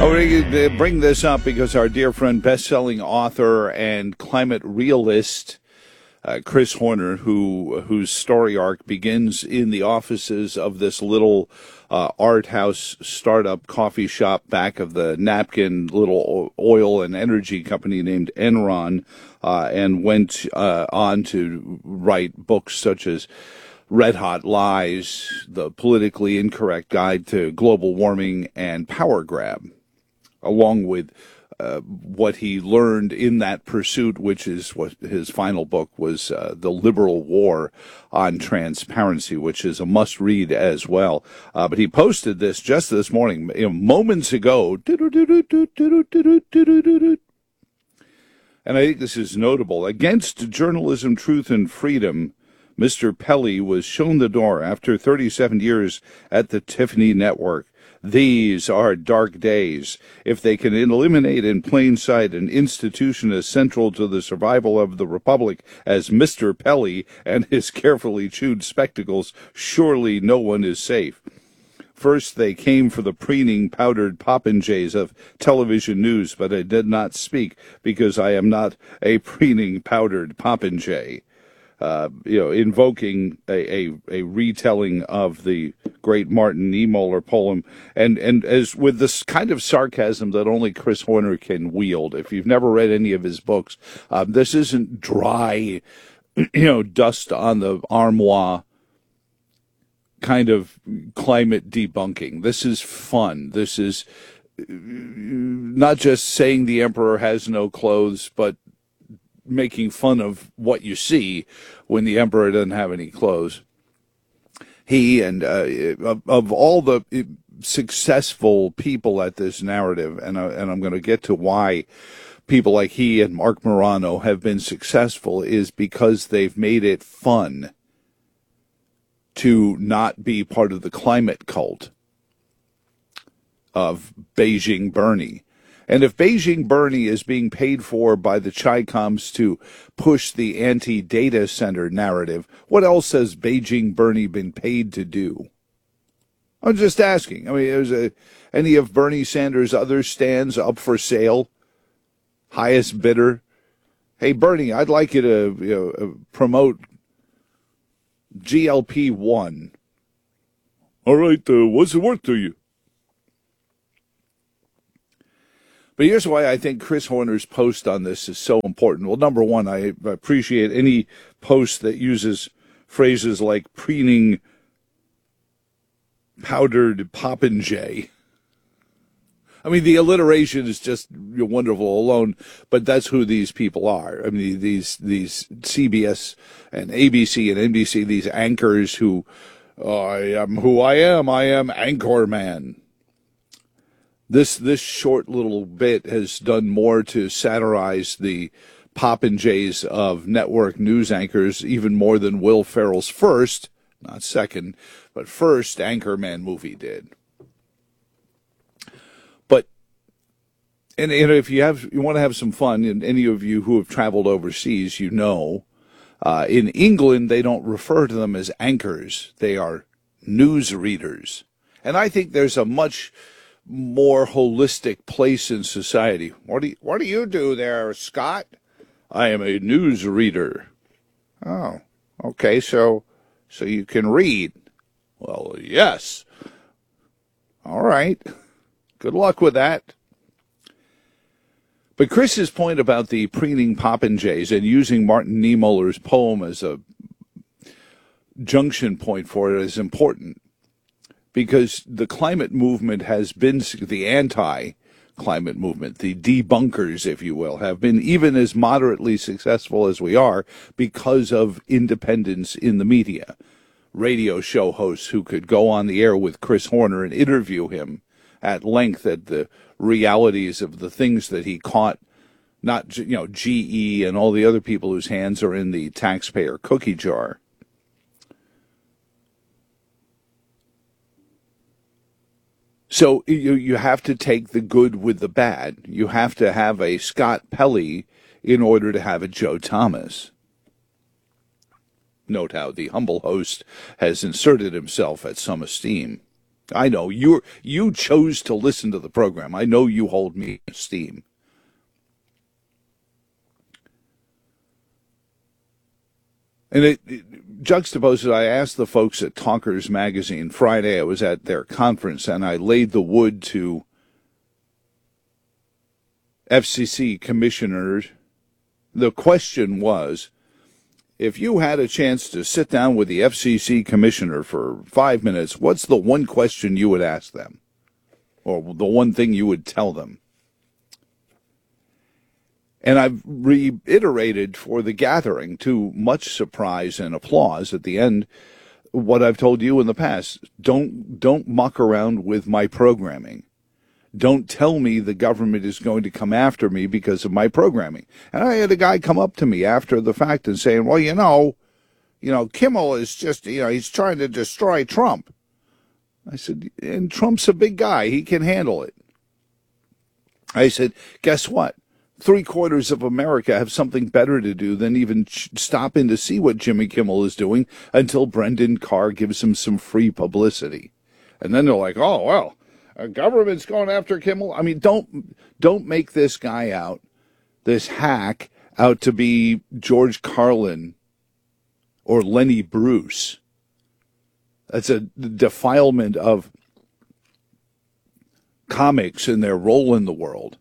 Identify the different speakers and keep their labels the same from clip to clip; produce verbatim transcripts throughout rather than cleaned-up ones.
Speaker 1: Well, we bring this up because our dear friend, best-selling author and climate realist, uh, Chris Horner, who whose story arc begins in the offices of this little uh, art house startup coffee shop back of the napkin little oil and energy company named Enron, uh, and went uh, on to write books such as Red Hot Lies, The Politically Incorrect Guide to Global Warming, and Power Grab, along with uh, what he learned in that pursuit, which is what his final book was, uh, The Liberal War on Transparency, which is a must-read as well. Uh, but he posted this just this morning, you know, moments ago. And I think this is notable. Against journalism, truth, and freedom, Mister Pelley was shown the door after thirty-seven years at the Tiffany Network. These are dark days. If they can eliminate in plain sight an institution as central to the survival of the Republic as Mister Pelley and his carefully chewed spectacles, surely no one is safe. First, they came for the preening, powdered popinjays of television news, but I did not speak because I am not a preening, powdered popinjay. Uh, you know, invoking a, a, a retelling of the great Martin Niemöller poem, and, and as with this kind of sarcasm that only Chris Horner can wield. If you've never read any of his books, uh, this isn't dry, you know, dust on the armoire kind of climate debunking. This is fun. This is not just saying the emperor has no clothes, but making fun of what you see when the emperor doesn't have any clothes. He and uh, of, of all the successful people at this narrative, and, uh, and I'm going to get to why people like he and Mark Morano have been successful, is because they've made it fun to not be part of the climate cult of Beijing Bernie. And if Beijing Bernie is being paid for by the Chi-Coms to push the anti-data center narrative, what else has Beijing Bernie been paid to do? I'm just asking. I mean, is a, any of Bernie Sanders' other stands up for sale? Highest bidder? Hey, Bernie, I'd like you to you know, promote G L P one. All right, uh, what's it worth to you? But here's why I think Chris Horner's post on this is so important. Well, number one, I appreciate any post that uses phrases like preening, powdered popinjay. I mean, the alliteration is just wonderful alone, but that's who these people are. I mean, these these C B S and A B C and N B C, these anchors who, oh, I am who I am. I am Anchorman. This this short little bit has done more to satirize the popinjays of network news anchors, even more than Will Ferrell's first, not second, but first Anchorman movie did. But and, and if you have you want to have some fun, and any of you who have traveled overseas, you know, uh, in England they don't refer to them as anchors; they are news readers, and I think there's a much more holistic place in society. What do you, what do you do there, Scott? I am a news reader. Oh, okay, so so you can read. Well, yes. All right. Good luck with that. But Chris's point about the preening popinjays and using Martin Niemöller's poem as a junction point for it is important. Because the climate movement has been, the anti-climate movement, the debunkers, if you will, have been even as moderately successful as we are because of independence in the media. Radio show hosts who could go on the air with Chris Horner and interview him at length at the realities of the things that he caught, not, you know, G E and all the other people whose hands are in the taxpayer cookie jar. So you you have to take the good with the bad. You have to have a Scott Pelley in order to have a Joe Thomas. Note how the humble host has inserted himself at some esteem. I know you you chose to listen to the program. I know you hold me in esteem. And it, it juxtaposes, I asked the folks at Talkers Magazine Friday, I was at their conference, and I laid the wood to F C C commissioners. The question was, if you had a chance to sit down with the F C C commissioner for five minutes, what's the one question you would ask them? Or the one thing you would tell them? And I've reiterated for the gathering, to much surprise and applause at the end, what I've told you in the past. Don't, don't muck around with my programming. Don't tell me the government is going to come after me because of my programming. And I had a guy come up to me after the fact and saying, well, you know, you know, Kimmel is just, you know, he's trying to destroy Trump. I said, and Trump's a big guy. He can handle it. I said, guess what? Three quarters of America have something better to do than even stop in to see what Jimmy Kimmel is doing until Brendan Carr gives him some free publicity. And then they're like, oh, well, a government's going after Kimmel. I mean, don't don't make this guy out, this hack, out to be George Carlin or Lenny Bruce. That's a defilement of comics and their role in the world.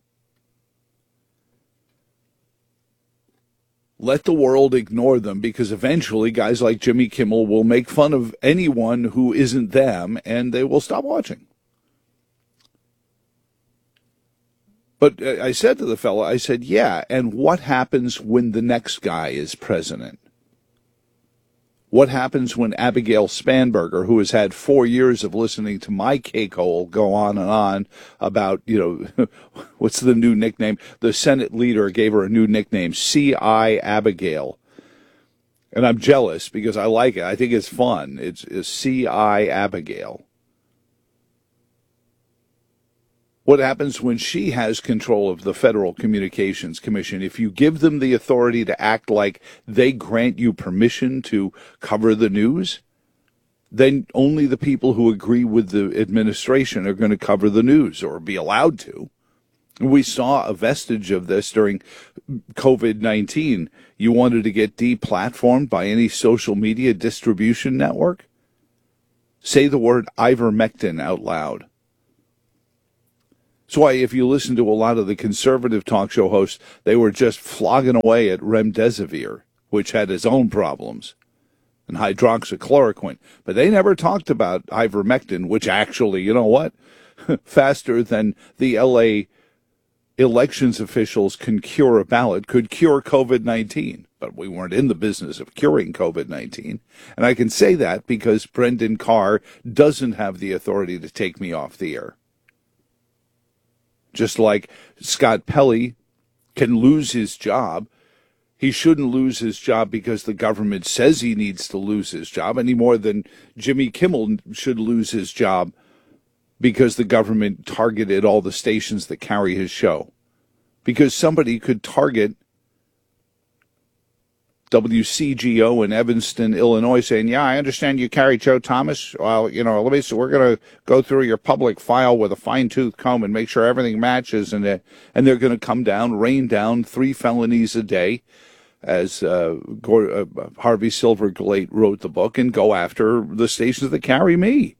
Speaker 1: Let the world ignore them, because eventually guys like Jimmy Kimmel will make fun of anyone who isn't them, and they will stop watching. But I said to the fellow, I said, yeah, and what happens when the next guy is president? What happens when Abigail Spanberger, who has had four years of listening to my cakehole go on and on about, you know, what's the new nickname? The Senate leader gave her a new nickname, C I Abigail. And I'm jealous because I like it. I think it's fun. It's, it's C I Abigail. What happens when she has control of the Federal Communications Commission? If you give them the authority to act like they grant you permission to cover the news, then only the people who agree with the administration are going to cover the news or be allowed to. We saw a vestige of this during COVID nineteen. You wanted to get deplatformed by any social media distribution network? Say the word ivermectin out loud. That's why if you listen to a lot of the conservative talk show hosts, they were just flogging away at remdesivir, which had its own problems, and hydroxychloroquine. But they never talked about ivermectin, which actually, you know what, faster than the L A elections officials can cure a ballot, could cure COVID nineteen. But we weren't in the business of curing COVID nineteen. And I can say that because Brendan Carr doesn't have the authority to take me off the air. Just like Scott Pelley can lose his job, he shouldn't lose his job because the government says he needs to lose his job any more than Jimmy Kimmel should lose his job because the government targeted all the stations that carry his show. Because somebody could target W C G O in Evanston, Illinois, saying, yeah, I understand you carry Joe Thomas. Well, you know, let me see, we're going to go through your public file with a fine-tooth comb and make sure everything matches. And, uh, and they're going to come down, rain down three felonies a day, as uh, uh, Harvey Silverglate wrote the book, and go after the stations that carry me.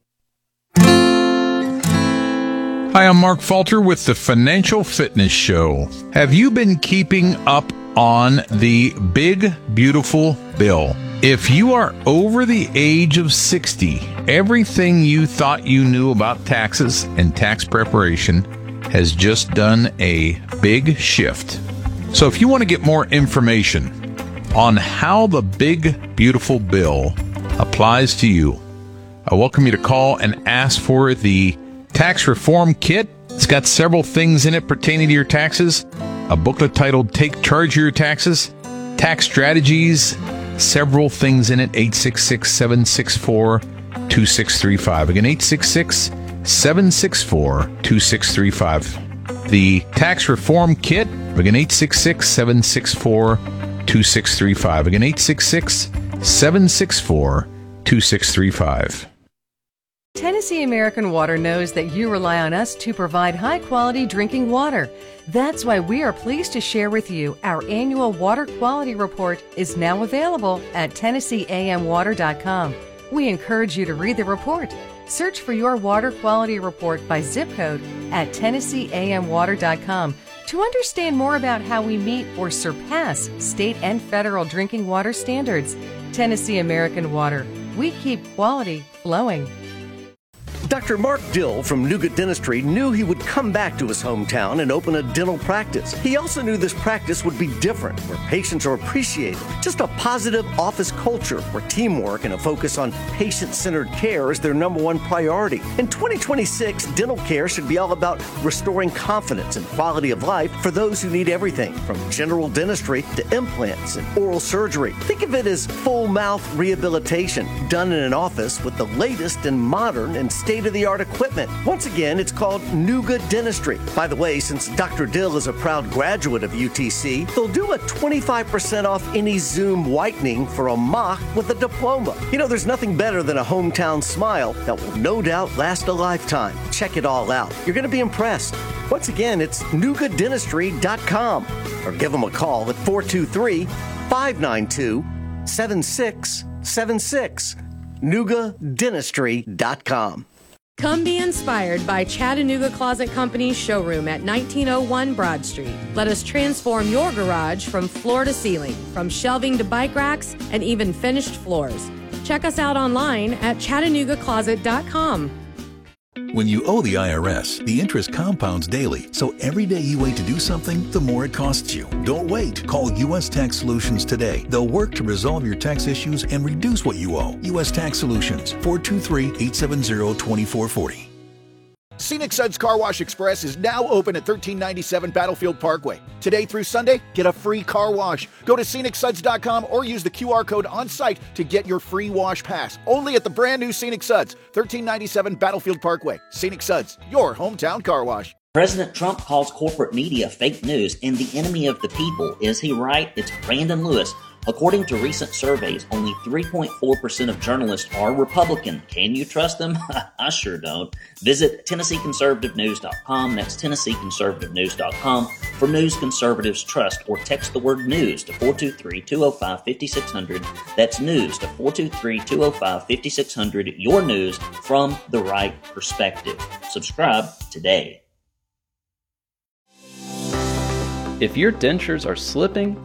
Speaker 2: Hi, I'm Mark Falter with the Financial Fitness Show. Have you been keeping up on the big, beautiful bill? If you are over the age of sixty, everything you thought you knew about taxes and tax preparation has just done a big shift. So if you want to get more information on how the big, beautiful bill applies to you, I welcome you to call and ask for the Tax Reform Kit. It's got several things in it pertaining to your taxes. A booklet titled Take Charge of Your Taxes, Tax Strategies, several things in it. eight six six, seven six four, two six three five. Again, eight six six, seven six four, two six three five. The Tax Reform Kit. Again, eight six six, seven six four, two six three five. Again, eight six six, seven six four, two six three five.
Speaker 3: Tennessee American Water knows that you rely on us to provide high-quality drinking water. That's why we are pleased to share with you our annual water quality report is now available at Tennessee A M water dot com. We encourage you to read the report. Search for your water quality report by zip code at Tennessee A M water dot com to understand more about how we meet or surpass state and federal drinking water standards. Tennessee American Water. We keep quality flowing.
Speaker 4: Doctor Mark Dill from Nougat Dentistry knew he would come back to his hometown and open a dental practice. He also knew this practice would be different, where patients are appreciated. Just a positive office culture where teamwork and a focus on patient-centered care is their number one priority. In twenty twenty-six, dental care should be all about restoring confidence and quality of life for those who need everything from general dentistry to implants and oral surgery. Think of it as full mouth rehabilitation done in an office with the latest and modern and state-of-the-art equipment. Once again, it's called Nougat Dentistry. By the way, since Doctor Dill is a proud graduate of U T C, they'll do a twenty-five percent off any Zoom whitening for a mock with a diploma. You know, there's nothing better than a hometown smile that will no doubt last a lifetime. Check it all out. You're going to be impressed. Once again, it's nougat dentistry dot com or give them a call at four two three, five nine two, seven six seven six. nougat dentistry dot com.
Speaker 5: Come be inspired by Chattanooga Closet Company's showroom at nineteen oh one Broad Street. Let us transform your garage from floor to ceiling, from shelving to bike racks, and even finished floors. Check us out online at chattanooga closet dot com.
Speaker 6: When you owe the I R S, the interest compounds daily, so every day you wait to do something, the more it costs you. Don't wait. Call U S Tax Solutions today. They'll work to resolve your tax issues and reduce what you owe. U S Tax Solutions, four two three, eight seven zero, two four four zero.
Speaker 7: Scenic Suds Car Wash Express is now open at thirteen ninety-seven Battlefield Parkway. Today through Sunday, get a free car wash. Go to scenic suds dot com or use the Q R code on site to get your free wash pass. Only at the brand new Scenic Suds, thirteen ninety-seven Battlefield Parkway. Scenic Suds, your hometown car wash.
Speaker 8: President Trump calls corporate media fake news and the enemy of the people. Is he right? It's Brandon Lewis. According to recent surveys, only three point four percent of journalists are Republican. Can you trust them? I sure don't. Visit Tennessee Conservative News dot com. That's Tennessee Conservative News dot com for news conservatives trust, or text the word news to four two three, two oh five, five six zero zero. That's news to four two three, two oh five, five six zero zero. Your news from the right perspective. Subscribe today.
Speaker 9: If your dentures are slipping,